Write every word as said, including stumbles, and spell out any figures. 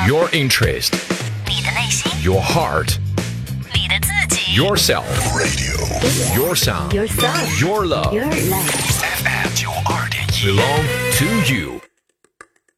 Your interest, 你的内心， your heart, 你的自己 yourself, Radio your sound, Yourself your love, Your love F M 九二点一 belong to you.